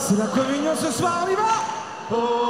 C'est la communion ce soir, on y va!